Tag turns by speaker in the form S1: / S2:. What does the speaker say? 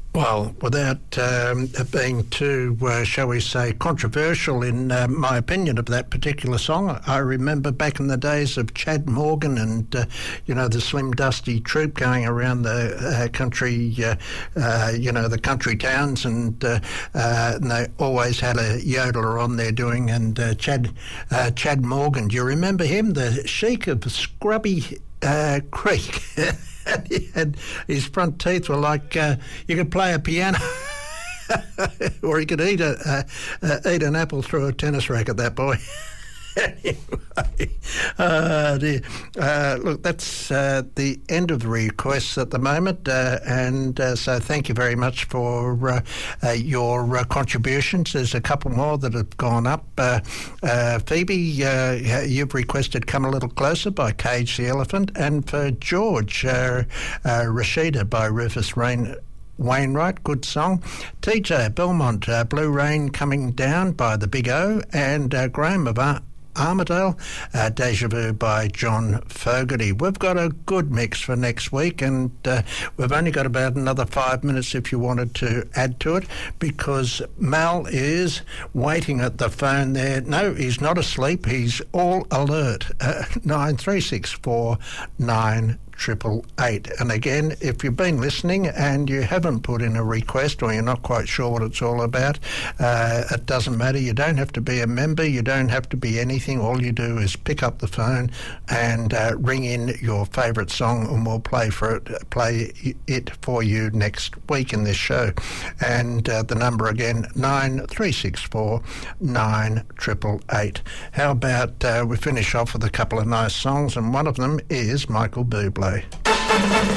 S1: Well, without being too, shall we say, controversial in my opinion of that particular song, I remember back in the days of Chad Morgan and, the Slim Dusty Troop going around the country, the country towns, and they always had a yodeler on there doing, and Chad Morgan, do you remember him? The Sheik of Scrubby Creek. And his front teeth were like you could play a piano, or he could eat an apple through a tennis racket. That boy. Anyway, look, that's the end of the requests at the moment, and so thank you very much for your contributions. There's a couple more that have gone up. Phoebe, you've requested "Come a Little Closer" by Cage the Elephant, and for George, Rashida by Rufus Wainwright, good song. TJ Belmont, Blue Rain Coming Down by the Big O, and Graham of Armadale, Deja Vu by John Fogarty. We've got a good mix for next week, and we've only got about another 5 minutes if you wanted to add to it, because Mal is waiting at the phone there. No, he's not asleep. He's all alert. 9364 988. And again, if you've been listening and you haven't put in a request, or you're not quite sure what it's all about, it doesn't matter. You don't have to be a member. You don't have to be anything. All you do is pick up the phone and ring in your favourite song, and we'll play it for you next week in this show. And the number again, 9364 988. How about we finish off with a couple of nice songs, and one of them is Michael Bublé.